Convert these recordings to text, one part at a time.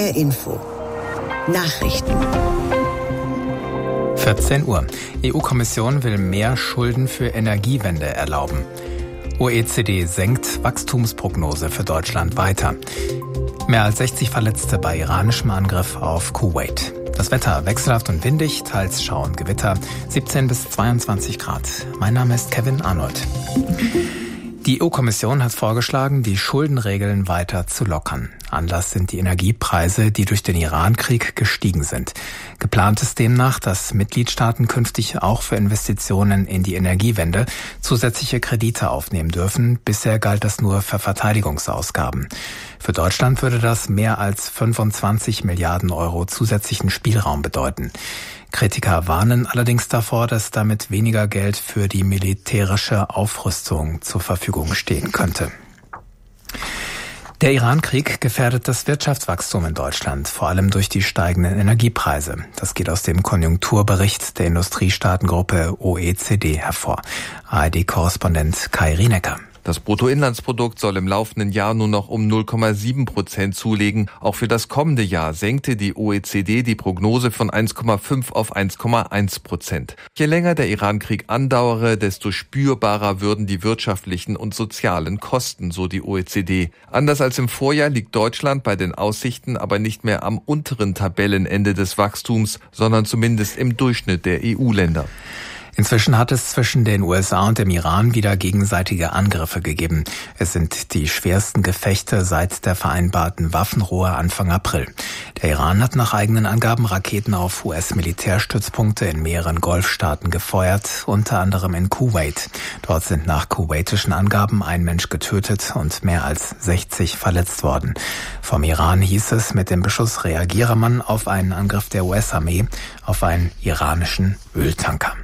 HR Info. Nachrichten. 14 Uhr. EU-Kommission will mehr Schulden für Energiewende erlauben. OECD senkt Wachstumsprognose für Deutschland weiter. Mehr als 60 Verletzte bei iranischem Angriff auf Kuwait. Das Wetter wechselhaft und windig, teils Schau und Gewitter, 17 bis 22 Grad. Mein Name ist Kevin Arnold. Die EU-Kommission hat vorgeschlagen, die Schuldenregeln weiter zu lockern. Anlass sind die Energiepreise, die durch den Iran-Krieg gestiegen sind. Geplant ist demnach, dass Mitgliedstaaten künftig auch für Investitionen in die Energiewende zusätzliche Kredite aufnehmen dürfen. Bisher galt das nur für Verteidigungsausgaben. Für Deutschland würde das mehr als 25 Milliarden Euro zusätzlichen Spielraum bedeuten. Kritiker warnen allerdings davor, dass damit weniger Geld für die militärische Aufrüstung zur Verfügung stehen könnte. Der Iran-Krieg gefährdet das Wirtschaftswachstum in Deutschland, vor allem durch die steigenden Energiepreise. Das geht aus dem Konjunkturbericht der Industriestaatengruppe OECD hervor. ARD-Korrespondent Kai Rienecker. Das Bruttoinlandsprodukt soll im laufenden Jahr nur noch um 0,7% zulegen. Auch für das kommende Jahr senkte die OECD die Prognose von 1,5 auf 1,1%. Je länger der Iran-Krieg andauere, desto spürbarer würden die wirtschaftlichen und sozialen Kosten, so die OECD. Anders als im Vorjahr liegt Deutschland bei den Aussichten aber nicht mehr am unteren Tabellenende des Wachstums, sondern zumindest im Durchschnitt der EU-Länder. Inzwischen hat es zwischen den USA und dem Iran wieder gegenseitige Angriffe gegeben. Es sind die schwersten Gefechte seit der vereinbarten Waffenruhe Anfang April. Der Iran hat nach eigenen Angaben Raketen auf US-Militärstützpunkte in mehreren Golfstaaten gefeuert, unter anderem in Kuwait. Dort sind nach kuwaitischen Angaben ein Mensch getötet und mehr als 60 verletzt worden. Vom Iran hieß es, mit dem Beschuss reagiere man auf einen Angriff der US-Armee auf einen iranischen Öltanker.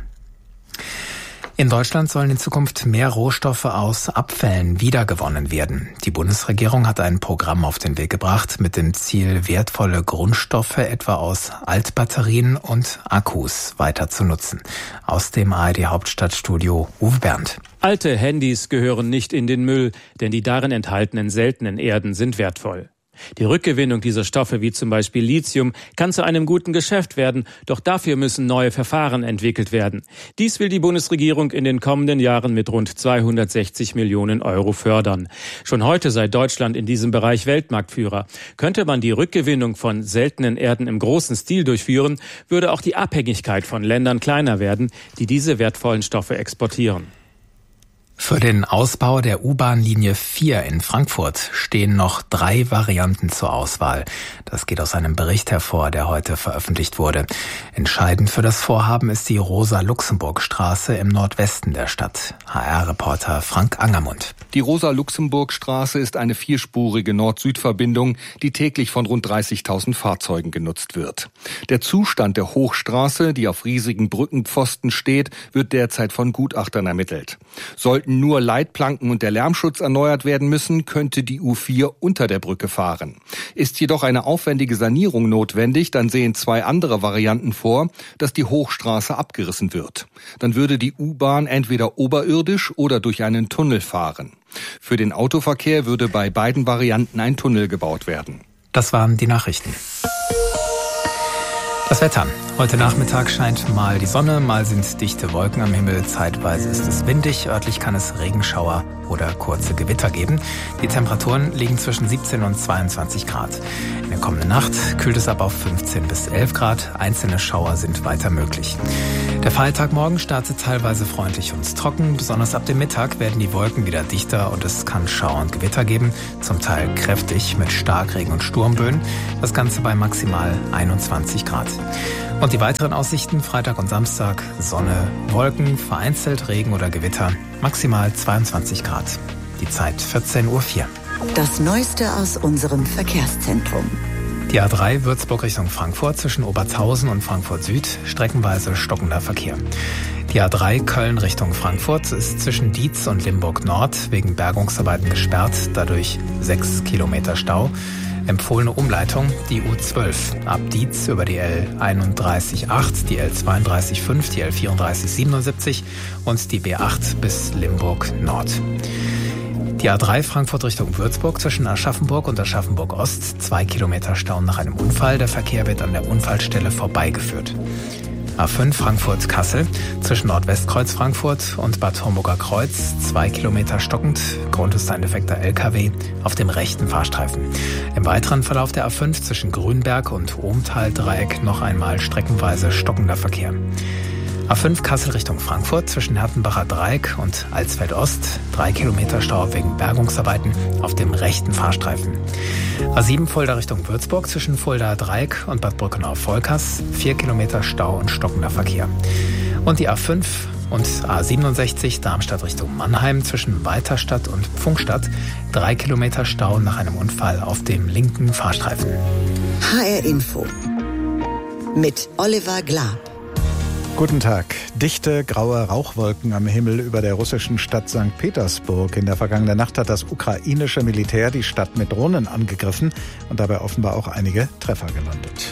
In Deutschland sollen in Zukunft mehr Rohstoffe aus Abfällen wiedergewonnen werden. Die Bundesregierung hat ein Programm auf den Weg gebracht mit dem Ziel, wertvolle Grundstoffe etwa aus Altbatterien und Akkus weiter zu nutzen. Aus dem ARD-Hauptstadtstudio Uwe Bernd. Alte Handys gehören nicht in den Müll, denn die darin enthaltenen seltenen Erden sind wertvoll. Die Rückgewinnung dieser Stoffe, wie zum Beispiel Lithium, kann zu einem guten Geschäft werden, doch dafür müssen neue Verfahren entwickelt werden. Dies will die Bundesregierung in den kommenden Jahren mit rund 260 Millionen Euro fördern. Schon heute sei Deutschland in diesem Bereich Weltmarktführer. Könnte man die Rückgewinnung von seltenen Erden im großen Stil durchführen, würde auch die Abhängigkeit von Ländern kleiner werden, die diese wertvollen Stoffe exportieren. Für den Ausbau der U-Bahn-Linie 4 in Frankfurt stehen noch 3 Varianten zur Auswahl. Das geht aus einem Bericht hervor, der heute veröffentlicht wurde. Entscheidend für das Vorhaben ist die Rosa-Luxemburg-Straße im Nordwesten der Stadt. HR-Reporter Frank Angermund. Die Rosa-Luxemburg-Straße ist eine vierspurige Nord-Süd-Verbindung, die täglich von rund 30.000 Fahrzeugen genutzt wird. Der Zustand der Hochstraße, die auf riesigen Brückenpfosten steht, wird derzeit von Gutachtern ermittelt. Sollten nur Leitplanken und der Lärmschutz erneuert werden müssen, könnte die U4 unter der Brücke fahren. Ist jedoch eine aufwendige Sanierung notwendig, dann sehen 2 andere Varianten vor, dass die Hochstraße abgerissen wird. Dann würde die U-Bahn entweder oberirdisch oder durch einen Tunnel fahren. Für den Autoverkehr würde bei beiden Varianten ein Tunnel gebaut werden. Das waren die Nachrichten. Das Wetter. Heute Nachmittag scheint mal die Sonne, mal sind dichte Wolken am Himmel. Zeitweise ist es windig, örtlich kann es Regenschauer oder kurze Gewitter geben. Die Temperaturen liegen zwischen 17 und 22 Grad. In der kommenden Nacht kühlt es ab auf 15 bis 11 Grad. Einzelne Schauer sind weiter möglich. Der Feiertag morgen startet teilweise freundlich und trocken. Besonders ab dem Mittag werden die Wolken wieder dichter und es kann Schauer und Gewitter geben. Zum Teil kräftig mit Starkregen und Sturmböen. Das Ganze bei maximal 21 Grad. Und die weiteren Aussichten: Freitag und Samstag Sonne, Wolken, vereinzelt Regen oder Gewitter, maximal 22 Grad. Die Zeit 14:04 Uhr. Das Neueste aus unserem Verkehrszentrum. Die A3 Würzburg Richtung Frankfurt zwischen Obertshausen und Frankfurt Süd, streckenweise stockender Verkehr. Die A3 Köln Richtung Frankfurt ist zwischen Dietz und Limburg Nord wegen Bergungsarbeiten gesperrt, dadurch 6 Kilometer Stau. Empfohlene Umleitung, die U12 ab Dietz über die L31,8, die L32,5, die L34,77 und die B8 bis Limburg Nord. Die A3 Frankfurt Richtung Würzburg zwischen Aschaffenburg und Aschaffenburg-Ost. 2 Kilometer Stau nach einem Unfall. Der Verkehr wird an der Unfallstelle vorbeigeführt. A5 Frankfurt-Kassel zwischen Nordwestkreuz Frankfurt und Bad Homburger Kreuz. 2 Kilometer stockend. Grund ist ein defekter LKW auf dem rechten Fahrstreifen. Im weiteren Verlauf der A5 zwischen Grünberg und Ohmtal-Dreieck noch einmal streckenweise stockender Verkehr. A5 Kassel Richtung Frankfurt zwischen Hertenbacher Dreieck und Alsfeld-Ost. 3 Kilometer Stau wegen Bergungsarbeiten auf dem rechten Fahrstreifen. A7 Fulda Richtung Würzburg zwischen Fulda Dreieck und Bad Brückenau-Volkers. 4 Kilometer Stau und stockender Verkehr. Und die A5 und A67 Darmstadt Richtung Mannheim zwischen Weiterstadt und Pfungstadt. 3 Kilometer Stau nach einem Unfall auf dem linken Fahrstreifen. HR Info mit Oliver Glab. Guten Tag. Dichte, graue Rauchwolken am Himmel über der russischen Stadt St. Petersburg. In der vergangenen Nacht hat das ukrainische Militär die Stadt mit Drohnen angegriffen und dabei offenbar auch einige Treffer gelandet.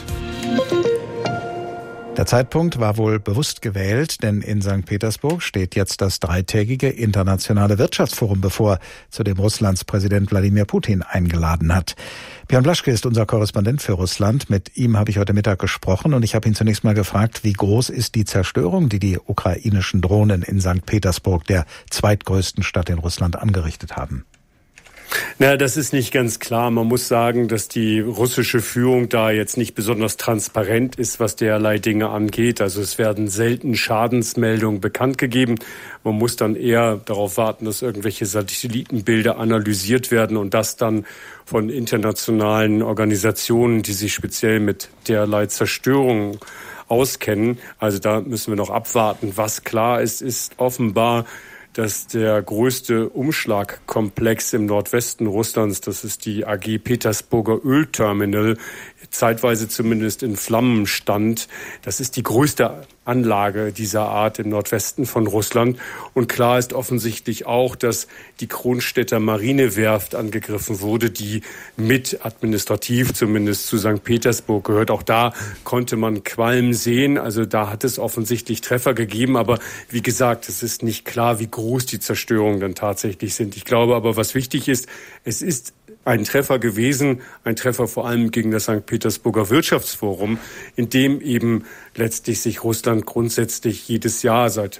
Der Zeitpunkt war wohl bewusst gewählt, denn in St. Petersburg steht jetzt das 3-tägige internationale Wirtschaftsforum bevor, zu dem Russlands Präsident Wladimir Putin eingeladen hat. Björn Blaschke ist unser Korrespondent für Russland. Mit ihm habe ich heute Mittag gesprochen und ich habe ihn zunächst mal gefragt, wie groß ist die Zerstörung, die die ukrainischen Drohnen in St. Petersburg, der zweitgrößten Stadt in Russland, angerichtet haben? Na, das ist nicht ganz klar. Man muss sagen, dass die russische Führung da jetzt nicht besonders transparent ist, was derlei Dinge angeht. Also es werden selten Schadensmeldungen bekannt gegeben. Man muss dann eher darauf warten, dass irgendwelche Satellitenbilder analysiert werden und das dann von internationalen Organisationen, die sich speziell mit derlei Zerstörung auskennen. Also da müssen wir noch abwarten. Was klar ist, ist offenbar, dass der größte Umschlagkomplex im Nordwesten Russlands, das ist die AG Petersburger Ölterminal, zeitweise zumindest in Flammen stand. Das ist die größte Anlage dieser Art im Nordwesten von Russland. Und klar ist offensichtlich auch, dass die Kronstädter Marinewerft angegriffen wurde, die mit administrativ zumindest zu St. Petersburg gehört. Auch da konnte man Qualm sehen. Also da hat es offensichtlich Treffer gegeben. Aber wie gesagt, es ist nicht klar, wie groß die Zerstörungen dann tatsächlich sind. Ich glaube aber, was wichtig ist, es ist ein Treffer gewesen, ein Treffer vor allem gegen das St. Petersburger Wirtschaftsforum, in dem eben letztlich sich Russland grundsätzlich jedes Jahr seit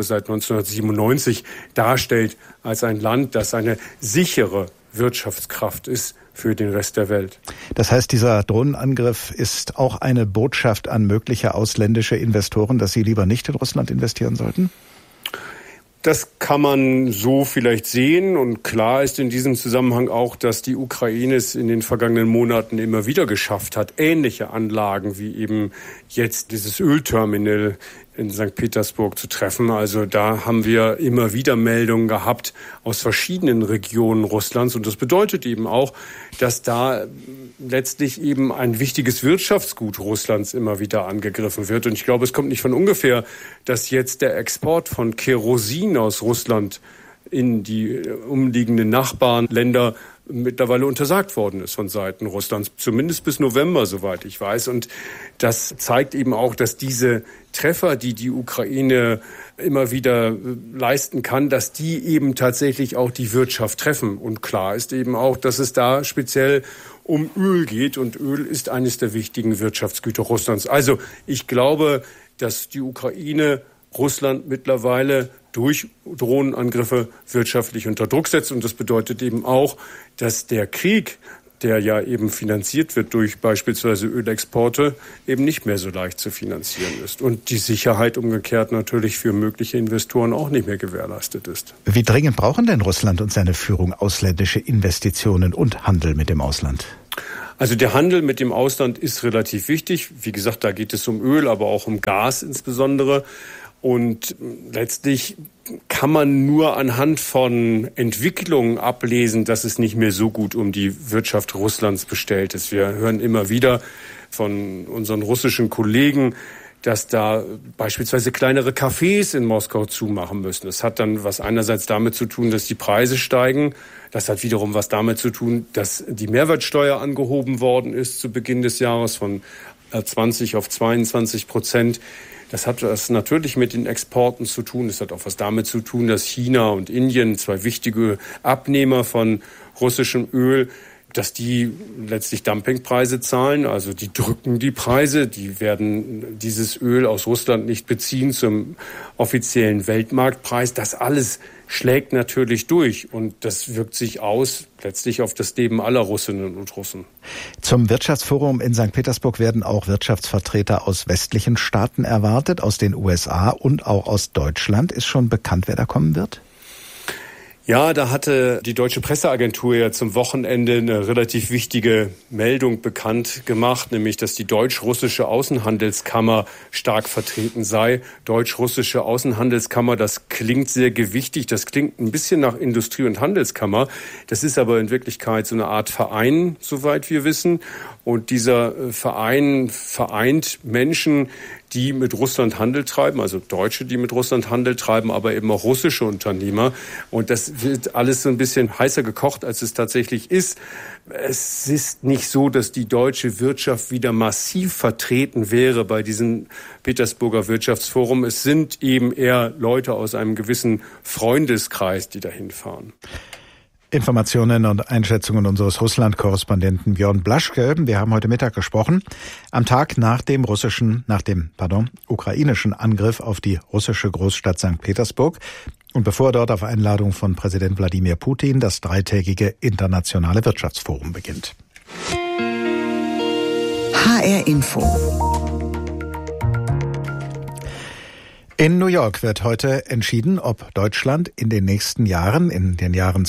1997 darstellt als ein Land, das eine sichere Wirtschaftskraft ist für den Rest der Welt. Das heißt, dieser Drohnenangriff ist auch eine Botschaft an mögliche ausländische Investoren, dass sie lieber nicht in Russland investieren sollten? Das kann man so vielleicht sehen und klar ist in diesem Zusammenhang auch, dass die Ukraine es in den vergangenen Monaten immer wieder geschafft hat, ähnliche Anlagen wie eben jetzt dieses Ölterminal in St. Petersburg zu treffen. Also da haben wir immer wieder Meldungen gehabt aus verschiedenen Regionen Russlands und das bedeutet eben auch, dass da letztlich eben ein wichtiges Wirtschaftsgut Russlands immer wieder angegriffen wird. Und ich glaube, es kommt nicht von ungefähr, dass jetzt der Export von Kerosin aus Russland in die umliegenden Nachbarländer mittlerweile untersagt worden ist von Seiten Russlands, zumindest bis November, soweit ich weiß. Und das zeigt eben auch, dass diese Treffer, die die Ukraine immer wieder leisten kann, dass die eben tatsächlich auch die Wirtschaft treffen. Und klar ist eben auch, dass es da speziell um Öl geht. Und Öl ist eines der wichtigen Wirtschaftsgüter Russlands. Also ich glaube, dass die Ukraine Russland mittlerweile durch Drohnenangriffe wirtschaftlich unter Druck setzt. Und das bedeutet eben auch, dass der Krieg, der ja eben finanziert wird durch beispielsweise Ölexporte, eben nicht mehr so leicht zu finanzieren ist. Und die Sicherheit umgekehrt natürlich für mögliche Investoren auch nicht mehr gewährleistet ist. Wie dringend brauchen denn Russland und seine Führung ausländische Investitionen und Handel mit dem Ausland? Also der Handel mit dem Ausland ist relativ wichtig. Wie gesagt, da geht es um Öl, aber auch um Gas insbesondere. Und letztlich kann man nur anhand von Entwicklungen ablesen, dass es nicht mehr so gut um die Wirtschaft Russlands bestellt ist. Wir hören immer wieder von unseren russischen Kollegen, dass da beispielsweise kleinere Cafés in Moskau zumachen müssen. Das hat dann was einerseits damit zu tun, dass die Preise steigen. Das hat wiederum was damit zu tun, dass die Mehrwertsteuer angehoben worden ist zu Beginn des Jahres von 20 auf 22%. Das hat was natürlich mit den Exporten zu tun. Das hat auch was damit zu tun, dass China und Indien, zwei wichtige Abnehmer von russischem Öl, dass die letztlich Dumpingpreise zahlen. Also die drücken die Preise. Die werden dieses Öl aus Russland nicht beziehen zum offiziellen Weltmarktpreis. Das alles schlägt natürlich durch und das wirkt sich aus letztlich auf das Leben aller Russinnen und Russen. Zum Wirtschaftsforum in St. Petersburg werden auch Wirtschaftsvertreter aus westlichen Staaten erwartet, aus den USA und auch aus Deutschland. Ist schon bekannt, wer da kommen wird? Ja, da hatte die Deutsche Presseagentur ja zum Wochenende eine relativ wichtige Meldung bekannt gemacht, nämlich, dass die deutsch-russische Außenhandelskammer stark vertreten sei. Deutsch-russische Außenhandelskammer, das klingt sehr gewichtig, das klingt ein bisschen nach Industrie- und Handelskammer. Das ist aber in Wirklichkeit so eine Art Verein, soweit wir wissen. Und dieser Verein vereint Menschen, die mit Russland Handel treiben, also Deutsche, die mit Russland Handel treiben, aber eben auch russische Unternehmer. Und das wird alles so ein bisschen heißer gekocht, als es tatsächlich ist. Es ist nicht so, dass die deutsche Wirtschaft wieder massiv vertreten wäre bei diesem Petersburger Wirtschaftsforum. Es sind eben eher Leute aus einem gewissen Freundeskreis, die dahin fahren. Informationen und Einschätzungen unseres Russland-Korrespondenten Björn Blaschke. Wir haben heute Mittag gesprochen, am Tag nach dem ukrainischen Angriff auf die russische Großstadt St. Petersburg und bevor dort auf Einladung von Präsident Wladimir Putin das dreitägige internationale Wirtschaftsforum beginnt. HR Info. In New York wird heute entschieden, ob Deutschland in den nächsten Jahren, in den Jahren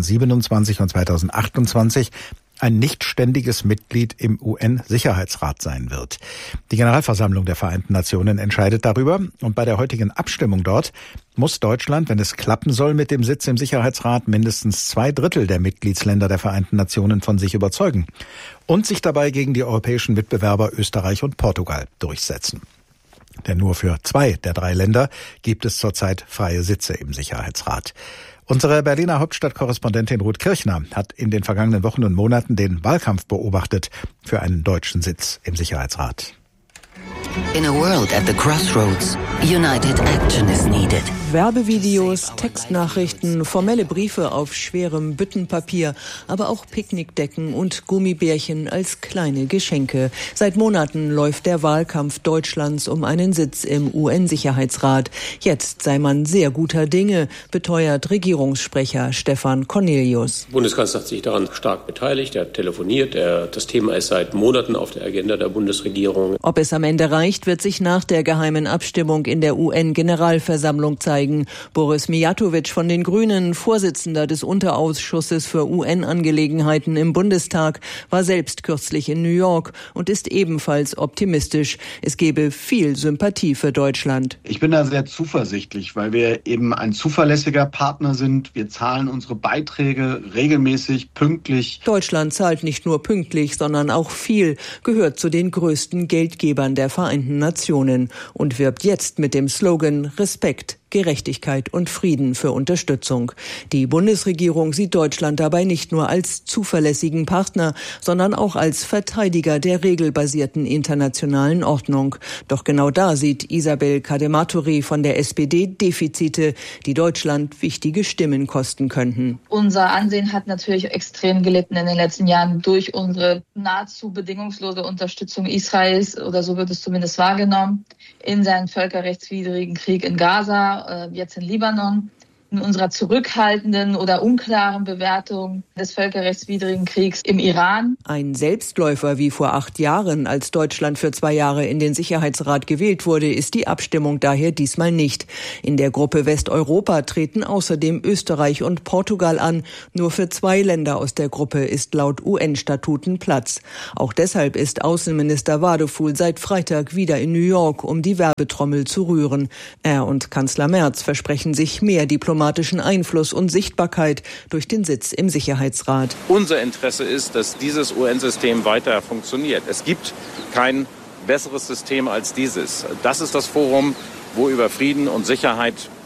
2027 und 2028, ein nichtständiges Mitglied im UN-Sicherheitsrat sein wird. Die Generalversammlung der Vereinten Nationen entscheidet darüber und bei der heutigen Abstimmung dort muss Deutschland, wenn es klappen soll mit dem Sitz im Sicherheitsrat, mindestens 2/3 der Mitgliedsländer der Vereinten Nationen von sich überzeugen und sich dabei gegen die europäischen Mitbewerber Österreich und Portugal durchsetzen. Denn nur für 2 der 3 Länder gibt es zurzeit freie Sitze im Sicherheitsrat. Unsere Berliner Hauptstadtkorrespondentin Ruth Kirchner hat in den vergangenen Wochen und Monaten den Wahlkampf beobachtet für einen deutschen Sitz im Sicherheitsrat. In a world at the crossroads, united action is needed. Werbevideos, Textnachrichten, formelle Briefe auf schwerem Büttenpapier, aber auch Picknickdecken und Gummibärchen als kleine Geschenke. Seit Monaten läuft der Wahlkampf Deutschlands um einen Sitz im UN-Sicherheitsrat. Jetzt sei man sehr guter Dinge, beteuert Regierungssprecher Stefan Cornelius. Der Bundeskanzler hat sich daran stark beteiligt, er hat telefoniert, das Thema ist seit Monaten auf der Agenda der Bundesregierung. Ob es am Ende reicht, wird sich nach der geheimen Abstimmung in der UN-Generalversammlung zeigen. Boris Mijatovic von den Grünen, Vorsitzender des Unterausschusses für UN-Angelegenheiten im Bundestag, war selbst kürzlich in New York und ist ebenfalls optimistisch. Es gebe viel Sympathie für Deutschland. Ich bin da sehr zuversichtlich, weil wir eben ein zuverlässiger Partner sind. Wir zahlen unsere Beiträge regelmäßig, pünktlich. Deutschland zahlt nicht nur pünktlich, sondern auch viel, gehört zu den größten Geldgebern der Vereinten Nationen und wirbt jetzt mit dem Slogan Respekt, Gerechtigkeit und Frieden für Unterstützung. Die Bundesregierung sieht Deutschland dabei nicht nur als zuverlässigen Partner, sondern auch als Verteidiger der regelbasierten internationalen Ordnung. Doch genau da sieht Isabel Cadematori von der SPD Defizite, die Deutschland wichtige Stimmen kosten könnten. Unser Ansehen hat natürlich extrem gelitten in den letzten Jahren durch unsere nahezu bedingungslose Unterstützung Israels, oder so wird es zumindest wahrgenommen, in seinen völkerrechtswidrigen Krieg in Gaza, jetzt in Libanon. In unserer zurückhaltenden oder unklaren Bewertung des völkerrechtswidrigen Kriegs im Iran. Ein Selbstläufer wie vor 8 Jahren, als Deutschland für 2 Jahre in den Sicherheitsrat gewählt wurde, ist die Abstimmung daher diesmal nicht. In der Gruppe Westeuropa treten außerdem Österreich und Portugal an. Nur für 2 Länder aus der Gruppe ist laut UN-Statuten Platz. Auch deshalb ist Außenminister Wadefuhl seit Freitag wieder in New York, um die Werbetrommel zu rühren. Er und Kanzler Merz versprechen sich mehr diplomatischen Einfluss und Sichtbarkeit durch den Sitz im Sicherheitsrat. Unser Interesse ist, dass dieses UN-System weiter funktioniert. Es gibt kein besseres System als dieses. Das ist das Forum, wo über Frieden und Sicherheit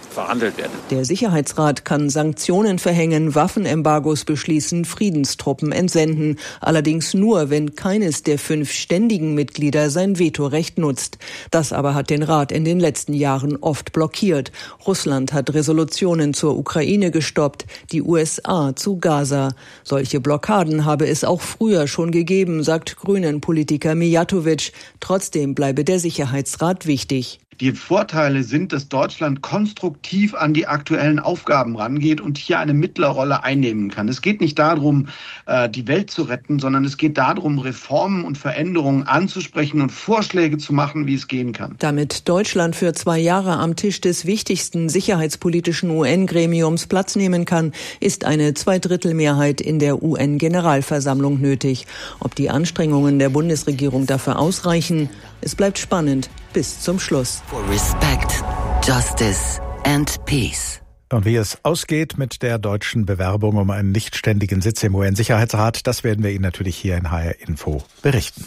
verhandelt werden. Der Sicherheitsrat kann Sanktionen verhängen, Waffenembargos beschließen, Friedenstruppen entsenden. Allerdings nur, wenn keines der 5 ständigen Mitglieder sein Vetorecht nutzt. Das aber hat den Rat in den letzten Jahren oft blockiert. Russland hat Resolutionen zur Ukraine gestoppt, die USA zu Gaza. Solche Blockaden habe es auch früher schon gegeben, sagt Grünen-Politiker Mijatovic. Trotzdem bleibe der Sicherheitsrat wichtig. Die Vorteile sind, dass Deutschland konstruktiv an die aktuellen Aufgaben rangeht und hier eine Mittlerrolle einnehmen kann. Es geht nicht darum, die Welt zu retten, sondern es geht darum, Reformen und Veränderungen anzusprechen und Vorschläge zu machen, wie es gehen kann. Damit Deutschland für 2 Jahre am Tisch des wichtigsten sicherheitspolitischen UN-Gremiums Platz nehmen kann, ist eine 2/3-Mehrheit in der UN-Generalversammlung nötig. Ob die Anstrengungen der Bundesregierung dafür ausreichen, es bleibt spannend bis zum Schluss. For respect, justice and peace. Und wie es ausgeht mit der deutschen Bewerbung um einen nichtständigen Sitz im UN-Sicherheitsrat, das werden wir Ihnen natürlich hier in HR Info berichten.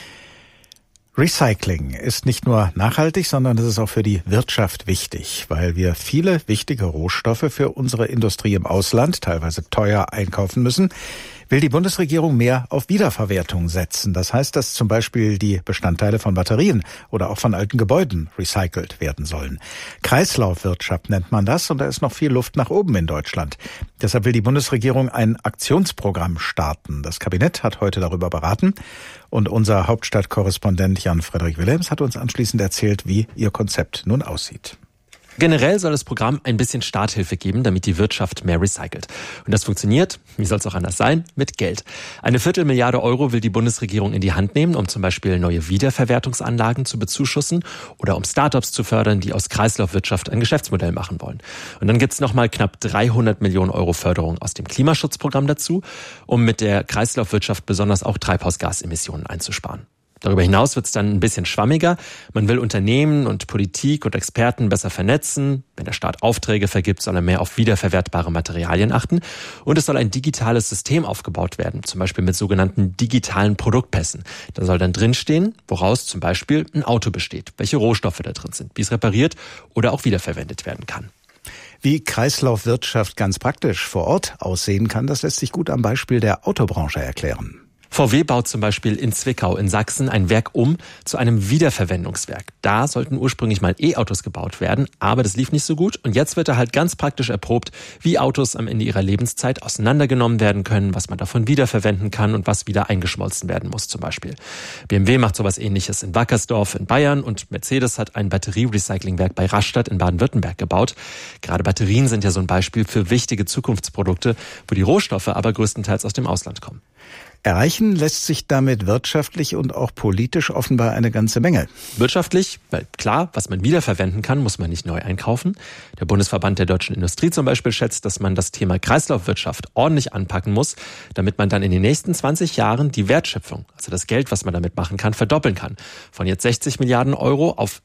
Recycling ist nicht nur nachhaltig, sondern es ist auch für die Wirtschaft wichtig, weil wir viele wichtige Rohstoffe für unsere Industrie im Ausland, teilweise teuer, einkaufen müssen, will die Bundesregierung mehr auf Wiederverwertung setzen. Das heißt, dass zum Beispiel die Bestandteile von Batterien oder auch von alten Gebäuden recycelt werden sollen. Kreislaufwirtschaft nennt man das und da ist noch viel Luft nach oben in Deutschland. Deshalb will die Bundesregierung ein Aktionsprogramm starten. Das Kabinett hat heute darüber beraten und unser Hauptstadtkorrespondent Jan-Frederik Willems hat uns anschließend erzählt, wie ihr Konzept nun aussieht. Generell soll das Programm ein bisschen Starthilfe geben, damit die Wirtschaft mehr recycelt. Und das funktioniert, wie soll es auch anders sein, mit Geld. 1/4 Milliarde Euro will die Bundesregierung in die Hand nehmen, um zum Beispiel neue Wiederverwertungsanlagen zu bezuschussen oder um Startups zu fördern, die aus Kreislaufwirtschaft ein Geschäftsmodell machen wollen. Und dann gibt's nochmal knapp 300 Millionen Euro Förderung aus dem Klimaschutzprogramm dazu, um mit der Kreislaufwirtschaft besonders auch Treibhausgasemissionen einzusparen. Darüber hinaus wird es dann ein bisschen schwammiger. Man will Unternehmen und Politik und Experten besser vernetzen. Wenn der Staat Aufträge vergibt, soll er mehr auf wiederverwertbare Materialien achten. Und es soll ein digitales System aufgebaut werden, zum Beispiel mit sogenannten digitalen Produktpässen. Da soll dann drinstehen, woraus zum Beispiel ein Auto besteht, welche Rohstoffe da drin sind, wie es repariert oder auch wiederverwendet werden kann. Wie Kreislaufwirtschaft ganz praktisch vor Ort aussehen kann, das lässt sich gut am Beispiel der Autobranche erklären. VW baut zum Beispiel in Zwickau in Sachsen ein Werk um zu einem Wiederverwendungswerk. Da sollten ursprünglich mal E-Autos gebaut werden, aber das lief nicht so gut. Und jetzt wird da halt ganz praktisch erprobt, wie Autos am Ende ihrer Lebenszeit auseinandergenommen werden können, was man davon wiederverwenden kann und was wieder eingeschmolzen werden muss zum Beispiel. BMW macht sowas Ähnliches in Wackersdorf in Bayern und Mercedes hat ein Batterierecyclingwerk bei Rastatt in Baden-Württemberg gebaut. Gerade Batterien sind ja so ein Beispiel für wichtige Zukunftsprodukte, wo die Rohstoffe aber größtenteils aus dem Ausland kommen. Erreichen lässt sich damit wirtschaftlich und auch politisch offenbar eine ganze Menge. Wirtschaftlich, weil klar, was man wiederverwenden kann, muss man nicht neu einkaufen. Der Bundesverband der deutschen Industrie zum Beispiel schätzt, dass man das Thema Kreislaufwirtschaft ordentlich anpacken muss, damit man dann in den nächsten 20 Jahren die Wertschöpfung, also das Geld, was man damit machen kann, verdoppeln kann. Von jetzt 60 Milliarden Euro auf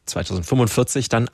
2045 dann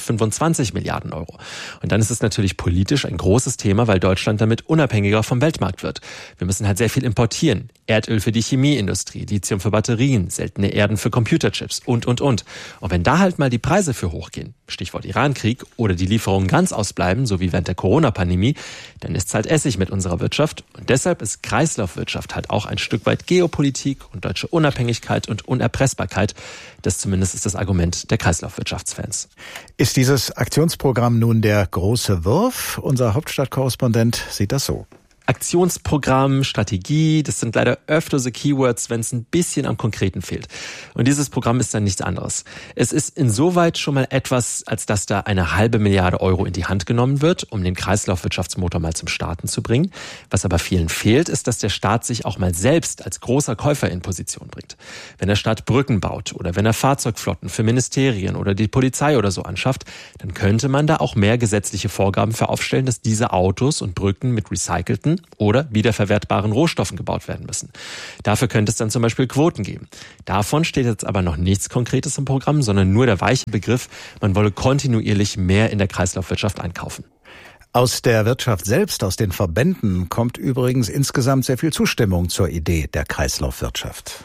125 Milliarden Euro. Und dann ist es natürlich politisch ein großes Thema, weil Deutschland damit unabhängiger vom Weltmarkt wird. Wir müssen halt sehr viel importieren. Erdöl für die Chemieindustrie, Lithium für Batterien, seltene Erden für Computerchips und. Und wenn da halt mal die Preise für hochgehen, Stichwort Irankrieg, oder die Lieferungen ganz ausbleiben, so wie während der Corona-Pandemie, dann ist's halt Essig mit unserer Wirtschaft. Und deshalb ist Kreislaufwirtschaft halt auch ein Stück weit Geopolitik und deutsche Unabhängigkeit und Unerpressbarkeit. Das zumindest ist das Argument der Kreislaufwirtschaftsfans. Ist dieses Aktionsprogramm nun der große Wurf? Unser Hauptstadtkorrespondent sieht das so. Aktionsprogramm, Strategie, das sind leider öfter so Keywords, wenn es ein bisschen am Konkreten fehlt. Und dieses Programm ist dann nichts anderes. Es ist insoweit schon mal etwas, als dass da 1/2 Milliarde Euro in die Hand genommen wird, um den Kreislaufwirtschaftsmotor mal zum Starten zu bringen. Was aber vielen fehlt, ist, dass der Staat sich auch mal selbst als großer Käufer in Position bringt. Wenn der Staat Brücken baut oder wenn er Fahrzeugflotten für Ministerien oder die Polizei oder so anschafft, dann könnte man da auch mehr gesetzliche Vorgaben für aufstellen, dass diese Autos und Brücken mit recycelten oder wiederverwertbaren Rohstoffen gebaut werden müssen. Dafür könnte es dann zum Beispiel Quoten geben. Davon steht jetzt aber noch nichts Konkretes im Programm, sondern nur der weiche Begriff, man wolle kontinuierlich mehr in der Kreislaufwirtschaft einkaufen. Aus der Wirtschaft selbst, aus den Verbänden, kommt übrigens insgesamt sehr viel Zustimmung zur Idee der Kreislaufwirtschaft.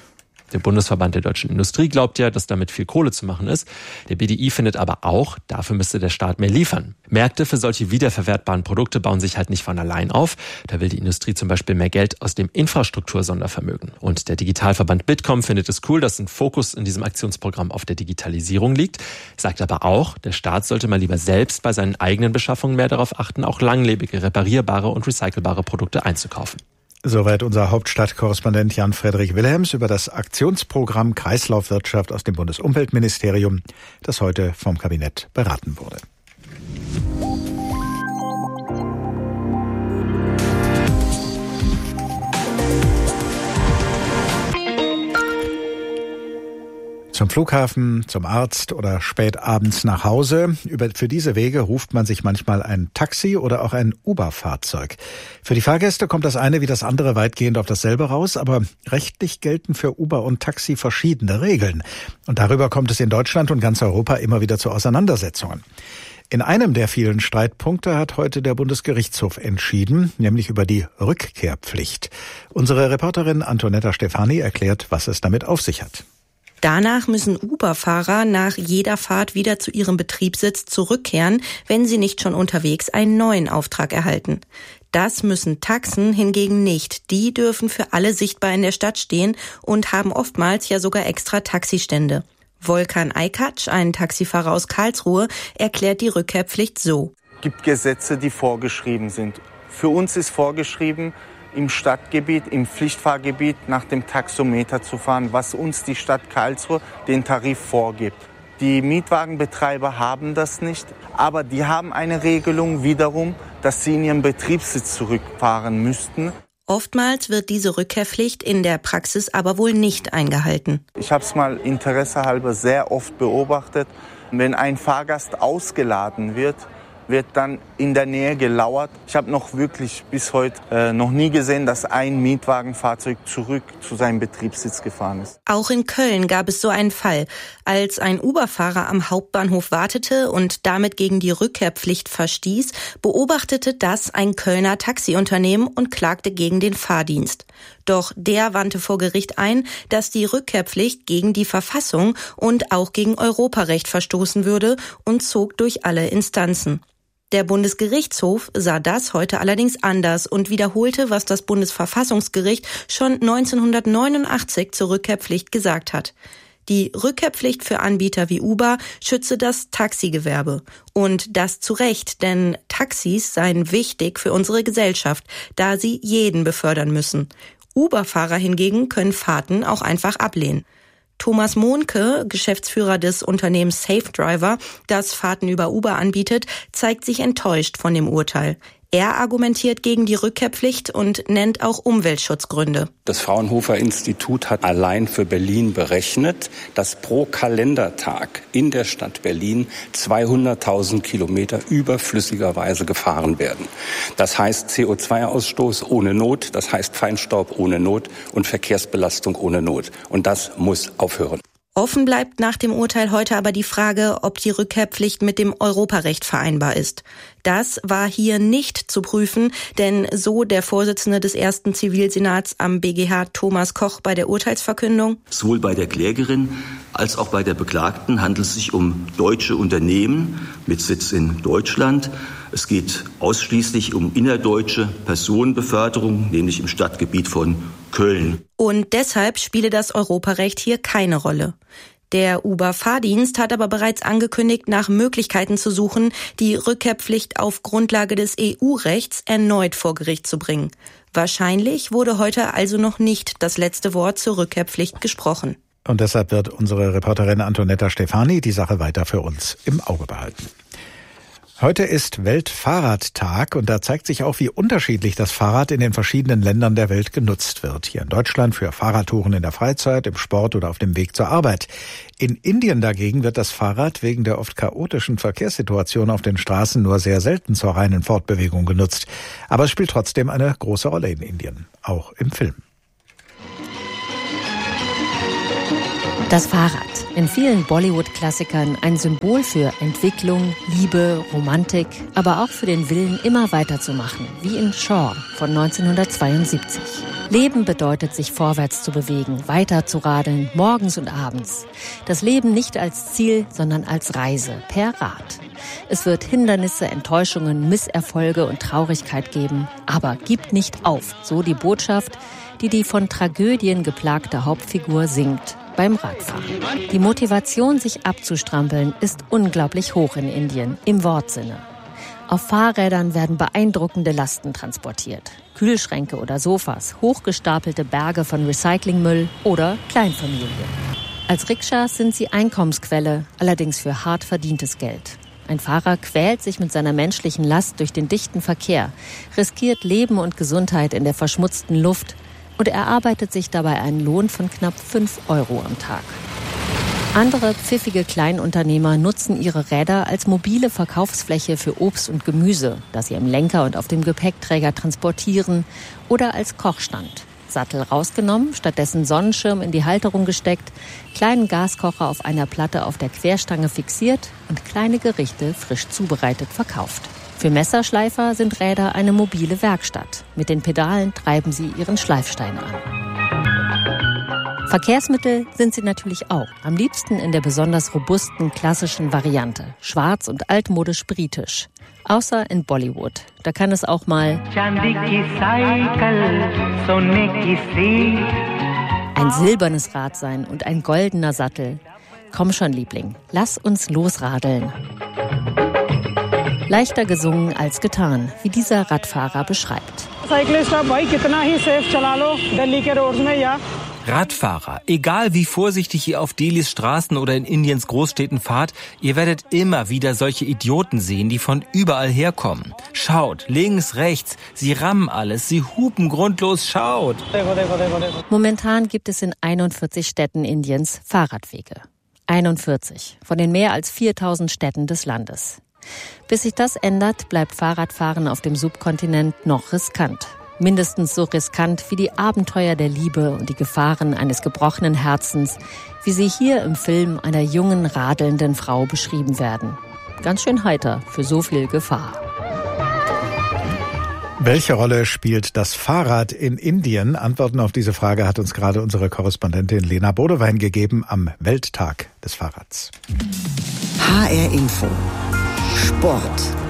Der Bundesverband der deutschen Industrie glaubt ja, dass damit viel Kohle zu machen ist. Der BDI findet aber auch, dafür müsste der Staat mehr liefern. Märkte für solche wiederverwertbaren Produkte bauen sich halt nicht von allein auf. Da will die Industrie zum Beispiel mehr Geld aus dem Infrastruktursondervermögen. Und der Digitalverband Bitkom findet es cool, dass ein Fokus in diesem Aktionsprogramm auf der Digitalisierung liegt, sagt aber auch, der Staat sollte mal lieber selbst bei seinen eigenen Beschaffungen mehr darauf achten, auch langlebige, reparierbare und recycelbare Produkte einzukaufen. Soweit unser Hauptstadtkorrespondent Jan-Frederik Wilhelms über das Aktionsprogramm Kreislaufwirtschaft aus dem Bundesumweltministerium, das heute vom Kabinett beraten wurde. Zum Flughafen, zum Arzt oder spät abends nach Hause. Für diese Wege ruft man sich manchmal ein Taxi oder auch ein Uber-Fahrzeug. Für die Fahrgäste kommt das eine wie das andere weitgehend auf dasselbe raus, aber rechtlich gelten für Uber und Taxi verschiedene Regeln. Und darüber kommt es in Deutschland und ganz Europa immer wieder zu Auseinandersetzungen. In einem der vielen Streitpunkte hat heute der Bundesgerichtshof entschieden, nämlich über die Rückkehrpflicht. Unsere Reporterin Antonetta Stefani erklärt, was es damit auf sich hat. Danach müssen Uber-Fahrer nach jeder Fahrt wieder zu ihrem Betriebssitz zurückkehren, wenn sie nicht schon unterwegs einen neuen Auftrag erhalten. Das müssen Taxen hingegen nicht. Die dürfen für alle sichtbar in der Stadt stehen und haben oftmals ja sogar extra Taxistände. Volkan Aykac, ein Taxifahrer aus Karlsruhe, erklärt die Rückkehrpflicht so. Es gibt Gesetze, die vorgeschrieben sind. Für uns ist vorgeschrieben, im Stadtgebiet, im Pflichtfahrgebiet nach dem Taxometer zu fahren, was uns die Stadt Karlsruhe den Tarif vorgibt. Die Mietwagenbetreiber haben das nicht, aber die haben eine Regelung wiederum, dass sie in ihren Betriebssitz zurückfahren müssten. Oftmals wird diese Rückkehrpflicht in der Praxis aber wohl nicht eingehalten. Ich habe es mal interessehalber sehr oft beobachtet. Wenn ein Fahrgast ausgeladen wird dann in der Nähe gelauert. Ich habe noch wirklich bis heute noch nie gesehen, dass ein Mietwagenfahrzeug zurück zu seinem Betriebssitz gefahren ist. Auch in Köln gab es so einen Fall. Als ein Uber-Fahrer am Hauptbahnhof wartete und damit gegen die Rückkehrpflicht verstieß, beobachtete das ein Kölner Taxiunternehmen und klagte gegen den Fahrdienst. Doch der wandte vor Gericht ein, dass die Rückkehrpflicht gegen die Verfassung und auch gegen Europarecht verstoßen würde und zog durch alle Instanzen. Der Bundesgerichtshof sah das heute allerdings anders und wiederholte, was das Bundesverfassungsgericht schon 1989 zur Rückkehrpflicht gesagt hat. Die Rückkehrpflicht für Anbieter wie Uber schütze das Taxigewerbe. Und das zu Recht, denn Taxis seien wichtig für unsere Gesellschaft, da sie jeden befördern müssen. Uber-Fahrer hingegen können Fahrten auch einfach ablehnen. Thomas Mohnke, Geschäftsführer des Unternehmens SafeDriver, das Fahrten über Uber anbietet, zeigt sich enttäuscht von dem Urteil. Er argumentiert gegen die Rückkehrpflicht und nennt auch Umweltschutzgründe. Das Fraunhofer Institut hat allein für Berlin berechnet, dass pro Kalendertag in der Stadt Berlin 200.000 Kilometer überflüssigerweise gefahren werden. Das heißt CO2-Ausstoß ohne Not, das heißt Feinstaub ohne Not und Verkehrsbelastung ohne Not. Und das muss aufhören. Offen bleibt nach dem Urteil heute aber die Frage, ob die Rückkehrpflicht mit dem Europarecht vereinbar ist. Das war hier nicht zu prüfen, denn so der Vorsitzende des ersten Zivilsenats am BGH Thomas Koch bei der Urteilsverkündung. Sowohl bei der Klägerin als auch bei der Beklagten handelt es sich um deutsche Unternehmen mit Sitz in Deutschland. Es geht ausschließlich um innerdeutsche Personenbeförderung, nämlich im Stadtgebiet von Köln. Und deshalb spiele das Europarecht hier keine Rolle. Der Uber-Fahrdienst hat aber bereits angekündigt, nach Möglichkeiten zu suchen, die Rückkehrpflicht auf Grundlage des EU-Rechts erneut vor Gericht zu bringen. Wahrscheinlich wurde heute also noch nicht das letzte Wort zur Rückkehrpflicht gesprochen. Und deshalb wird unsere Reporterin Antonetta Stefani die Sache weiter für uns im Auge behalten. Heute ist Weltfahrradtag und da zeigt sich auch, wie unterschiedlich das Fahrrad in den verschiedenen Ländern der Welt genutzt wird. Hier in Deutschland für Fahrradtouren in der Freizeit, im Sport oder auf dem Weg zur Arbeit. In Indien dagegen wird das Fahrrad wegen der oft chaotischen Verkehrssituation auf den Straßen nur sehr selten zur reinen Fortbewegung genutzt. Aber es spielt trotzdem eine große Rolle in Indien, auch im Film. Das Fahrrad. In vielen Bollywood-Klassikern ein Symbol für Entwicklung, Liebe, Romantik, aber auch für den Willen, immer weiterzumachen, wie in Shaw von 1972. Leben bedeutet, sich vorwärts zu bewegen, weiter zu radeln, morgens und abends. Das Leben nicht als Ziel, sondern als Reise, per Rad. Es wird Hindernisse, Enttäuschungen, Misserfolge und Traurigkeit geben. Aber gibt nicht auf, so die Botschaft, die von Tragödien geplagte Hauptfigur singt beim Radfahren. Die Motivation, sich abzustrampeln, ist unglaublich hoch in Indien, im Wortsinne. Auf Fahrrädern werden beeindruckende Lasten transportiert. Kühlschränke oder Sofas, hochgestapelte Berge von Recyclingmüll oder Kleinfamilien. Als Rikschas sind sie Einkommensquelle, allerdings für hart verdientes Geld. Ein Fahrer quält sich mit seiner menschlichen Last durch den dichten Verkehr, riskiert Leben und Gesundheit in der verschmutzten Luft und erarbeitet sich dabei einen Lohn von knapp 5 Euro am Tag. Andere pfiffige Kleinunternehmer nutzen ihre Räder als mobile Verkaufsfläche für Obst und Gemüse, das sie im Lenker und auf dem Gepäckträger transportieren, oder als Kochstand. Sattel rausgenommen, stattdessen Sonnenschirm in die Halterung gesteckt, kleinen Gaskocher auf einer Platte auf der Querstange fixiert und kleine Gerichte frisch zubereitet verkauft. Für Messerschleifer sind Räder eine mobile Werkstatt. Mit den Pedalen treiben sie ihren Schleifstein an. Verkehrsmittel sind sie natürlich auch. Am liebsten in der besonders robusten, klassischen Variante. Schwarz und altmodisch britisch. Außer in Bollywood. Da kann es auch mal ein silbernes Rad sein und ein goldener Sattel. Komm schon, Liebling, lass uns losradeln. Leichter gesungen als getan, wie dieser Radfahrer beschreibt. Radfahrer, egal wie vorsichtig ihr auf Delhis Straßen oder in Indiens Großstädten fahrt, ihr werdet immer wieder solche Idioten sehen, die von überall herkommen. Schaut, links, rechts, sie rammen alles, sie hupen grundlos, schaut. Momentan gibt es in 41 Städten Indiens Fahrradwege. 41 von den mehr als 4000 Städten des Landes. Bis sich das ändert, bleibt Fahrradfahren auf dem Subkontinent noch riskant. Mindestens so riskant wie die Abenteuer der Liebe und die Gefahren eines gebrochenen Herzens, wie sie hier im Film einer jungen, radelnden Frau beschrieben werden. Ganz schön heiter für so viel Gefahr. Welche Rolle spielt das Fahrrad in Indien? Antworten auf diese Frage hat uns gerade unsere Korrespondentin Lena Bodewein gegeben am Welttag des Fahrrads. HR Info. Sport.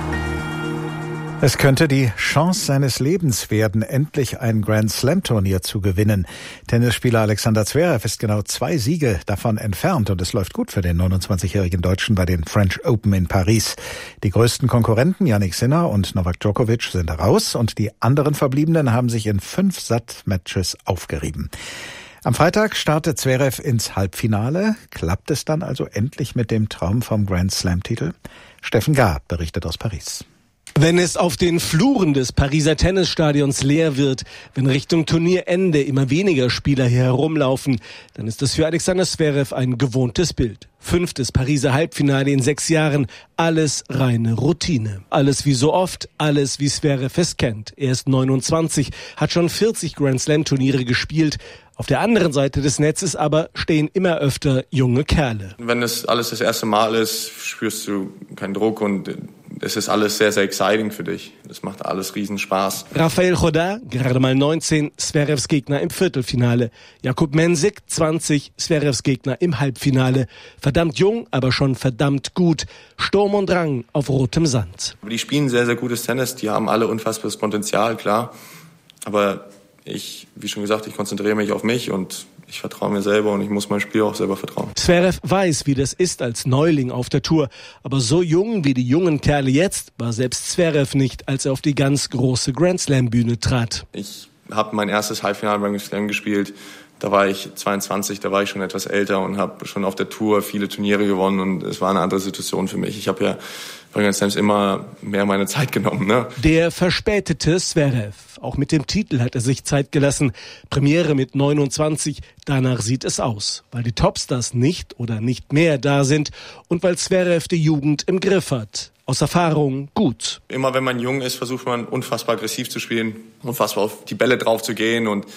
Es könnte die Chance seines Lebens werden, endlich ein Grand-Slam-Turnier zu gewinnen. Tennisspieler Alexander Zverev ist genau 2 Siege davon entfernt und es läuft gut für den 29-jährigen Deutschen bei den French Open in Paris. Die größten Konkurrenten Jannik Sinner und Novak Djokovic sind raus und die anderen Verbliebenen haben sich in 5 Satt-Matches aufgerieben. Am Freitag startet Zverev ins Halbfinale. Klappt es dann also endlich mit dem Traum vom Grand-Slam-Titel? Steffen Gahr berichtet aus Paris. Wenn es auf den Fluren des Pariser Tennisstadions leer wird, wenn Richtung Turnierende immer weniger Spieler hier herumlaufen, dann ist das für Alexander Zverev ein gewohntes Bild. 5. Pariser Halbfinale in 6 Jahren, alles reine Routine. Alles wie so oft, alles wie Zverev es kennt. Er ist 29, hat schon 40 Grand-Slam-Turniere gespielt. Auf der anderen Seite des Netzes aber stehen immer öfter junge Kerle. Wenn das alles das erste Mal ist, spürst du keinen Druck und es ist alles sehr, sehr exciting für dich. Das macht alles riesen Spaß. Rafael Chodar, gerade mal 19, Zverevs Gegner im Viertelfinale. Jakub Mensik, 20, Zverevs Gegner im Halbfinale. Verdammt jung, aber schon verdammt gut. Sturm und Drang auf rotem Sand. Die spielen sehr, sehr gutes Tennis. Die haben alle unfassbares Potenzial, klar. Aber wie schon gesagt, ich konzentriere mich auf mich und ich vertraue mir selber und ich muss meinem Spiel auch selber vertrauen. Zverev weiß, wie das ist als Neuling auf der Tour. Aber so jung wie die jungen Kerle jetzt war selbst Zverev nicht, als er auf die ganz große Grand-Slam-Bühne trat. Ich habe mein erstes Halbfinale beim Slam gespielt. Da war ich 22, da war ich schon etwas älter und habe schon auf der Tour viele Turniere gewonnen und es war eine andere Situation für mich. Ich habe ja bei Grand Slams immer mehr meine Zeit genommen. Ne? Der verspätete Zverev. Auch mit dem Titel hat er sich Zeit gelassen. Premiere mit 29, danach sieht es aus. Weil die Topstars nicht oder nicht mehr da sind und weil Zverev die Jugend im Griff hat. Aus Erfahrung gut. Immer wenn man jung ist, versucht man unfassbar aggressiv zu spielen, unfassbar auf die Bälle drauf zu gehen und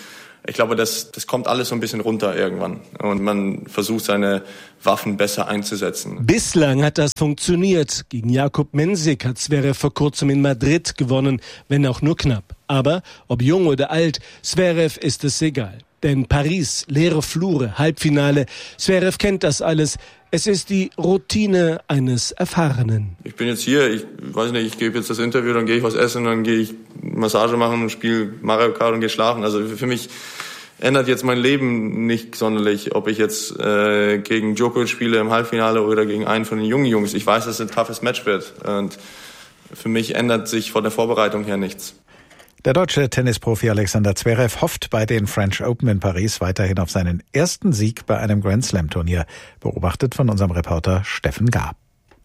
Ich glaube, das kommt alles so ein bisschen runter irgendwann und man versucht, seine Waffen besser einzusetzen. Bislang hat das funktioniert. Gegen Jakub Mensik hat Zverev vor kurzem in Madrid gewonnen, wenn auch nur knapp. Aber ob jung oder alt, Zverev ist es egal. Denn Paris, leere Flure, Halbfinale, Zverev kennt das alles. Es ist die Routine eines Erfahrenen. Ich bin jetzt hier, ich weiß nicht, ich gebe jetzt das Interview, dann gehe ich was essen, dann gehe ich Massage machen und spiele Mario Kart und gehe schlafen. Also für mich ändert jetzt mein Leben nicht sonderlich, ob ich jetzt gegen Djokovic spiele im Halbfinale oder gegen einen von den jungen Jungs. Ich weiß, dass es ein toughes Match wird und für mich ändert sich von der Vorbereitung her nichts. Der deutsche Tennisprofi Alexander Zverev hofft bei den French Open in Paris weiterhin auf seinen ersten Sieg bei einem Grand-Slam-Turnier. Beobachtet von unserem Reporter Steffen Gaab.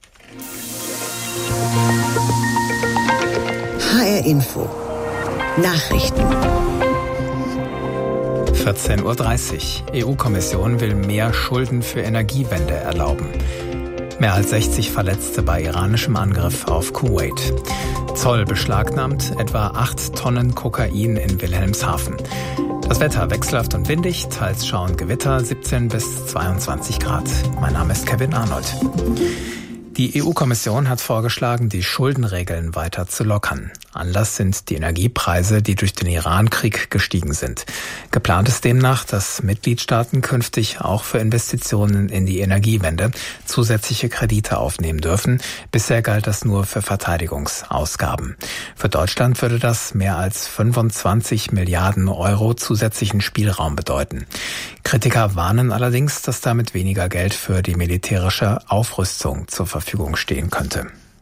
HR Info. Nachrichten. 14:30 Uhr. EU-Kommission will mehr Schulden für Energiewende erlauben. Mehr als 60 Verletzte bei iranischem Angriff auf Kuwait. Zoll beschlagnahmt etwa 8 Tonnen Kokain in Wilhelmshaven. Das Wetter wechselhaft und windig, teils Schauer und Gewitter, 17 bis 22 Grad. Mein Name ist Kevin Arnold. Die EU-Kommission hat vorgeschlagen, die Schuldenregeln weiter zu lockern. Anlass sind die Energiepreise, die durch den Iran-Krieg gestiegen sind. Geplant ist demnach, dass Mitgliedstaaten künftig auch für Investitionen in die Energiewende zusätzliche Kredite aufnehmen dürfen. Bisher galt das nur für Verteidigungsausgaben. Für Deutschland würde das mehr als 25 Milliarden Euro zusätzlichen Spielraum bedeuten. Kritiker warnen allerdings, dass damit weniger Geld für die militärische Aufrüstung zur Verfügung stehen könnte.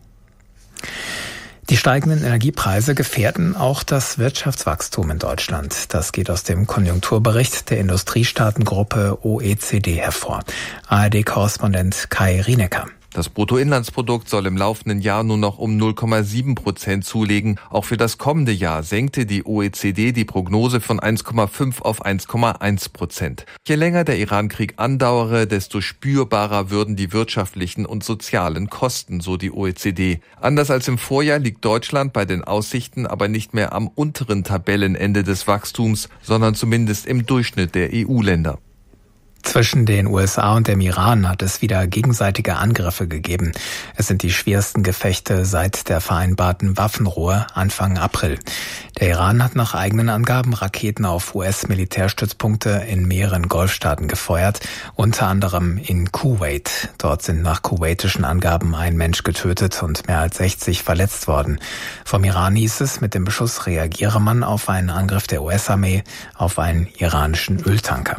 Die steigenden Energiepreise gefährden auch das Wirtschaftswachstum in Deutschland. Das geht aus dem Konjunkturbericht der Industriestaatengruppe OECD hervor. ARD-Korrespondent Kai Rienecker. Das Bruttoinlandsprodukt soll im laufenden Jahr nur noch um 0,7% zulegen. Auch für das kommende Jahr senkte die OECD die Prognose von 1,5 auf 1,1%. Je länger der Iran-Krieg andauere, desto spürbarer würden die wirtschaftlichen und sozialen Kosten, so die OECD. Anders als im Vorjahr liegt Deutschland bei den Aussichten aber nicht mehr am unteren Tabellenende des Wachstums, sondern zumindest im Durchschnitt der EU-Länder. Zwischen den USA und dem Iran hat es wieder gegenseitige Angriffe gegeben. Es sind die schwersten Gefechte seit der vereinbarten Waffenruhe Anfang April. Der Iran hat nach eigenen Angaben Raketen auf US-Militärstützpunkte in mehreren Golfstaaten gefeuert, unter anderem in Kuwait. Dort sind nach kuwaitischen Angaben ein Mensch getötet und mehr als 60 verletzt worden. Vom Iran hieß es, mit dem Beschuss reagiere man auf einen Angriff der US-Armee auf einen iranischen Öltanker.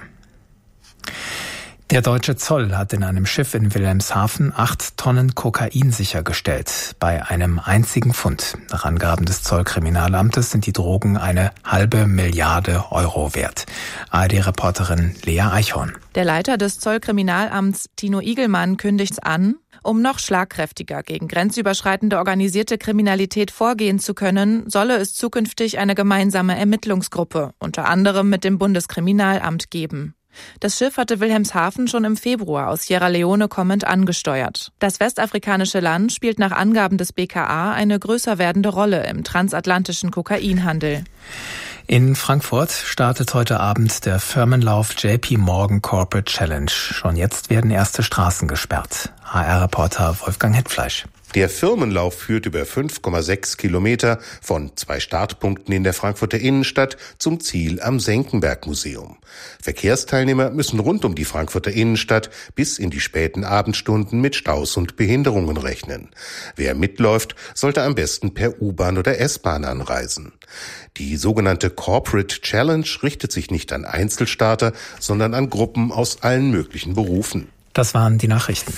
Der deutsche Zoll hat in einem Schiff in Wilhelmshaven 8 Tonnen Kokain sichergestellt. Bei einem einzigen Fund. Nach Angaben des Zollkriminalamtes sind die Drogen eine $500 Milliarden wert. ARD-Reporterin Lea Eichhorn. Der Leiter des Zollkriminalamts, Tino Igelmann, kündigt an, um noch schlagkräftiger gegen grenzüberschreitende organisierte Kriminalität vorgehen zu können, solle es zukünftig eine gemeinsame Ermittlungsgruppe, unter anderem mit dem Bundeskriminalamt, geben. Das Schiff hatte Wilhelmshaven schon im Februar aus Sierra Leone kommend angesteuert. Das westafrikanische Land spielt nach Angaben des BKA eine größer werdende Rolle im transatlantischen Kokainhandel. In Frankfurt startet heute Abend der Firmenlauf JP Morgan Corporate Challenge. Schon jetzt werden erste Straßen gesperrt. HR-Reporter Wolfgang Hetfleisch. Der Firmenlauf führt über 5,6 Kilometer von 2 Startpunkten in der Frankfurter Innenstadt zum Ziel am Senckenberg-Museum. Verkehrsteilnehmer müssen rund um die Frankfurter Innenstadt bis in die späten Abendstunden mit Staus und Behinderungen rechnen. Wer mitläuft, sollte am besten per U-Bahn oder S-Bahn anreisen. Die sogenannte Corporate Challenge richtet sich nicht an Einzelstarter, sondern an Gruppen aus allen möglichen Berufen. Das waren die Nachrichten.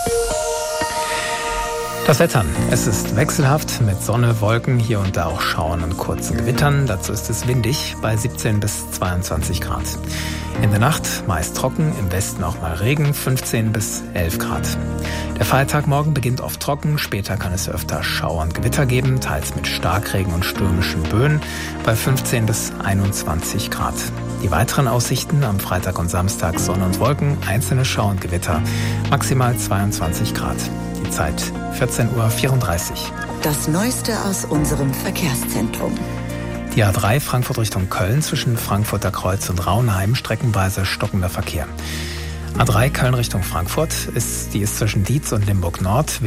Das Wetter. Es ist wechselhaft mit Sonne, Wolken, hier und da auch Schauern und kurzen Gewittern. Dazu ist es windig bei 17 bis 22 Grad. In der Nacht meist trocken, im Westen auch mal Regen, 15 bis 11 Grad. Der Feiertag morgen beginnt oft trocken, später kann es öfter Schauer und Gewitter geben, teils mit Starkregen und stürmischen Böen bei 15 bis 21 Grad. Die weiteren Aussichten am Freitag und Samstag Sonne und Wolken, einzelne Schauer und Gewitter, maximal 22 Grad. Die Zeit 14:34 Uhr. Das Neueste aus unserem Verkehrszentrum. Die A3 Frankfurt Richtung Köln zwischen Frankfurter Kreuz und Raunheim streckenweise stockender Verkehr. A3 Köln Richtung Frankfurt ist zwischen Dietz und Limburg Nord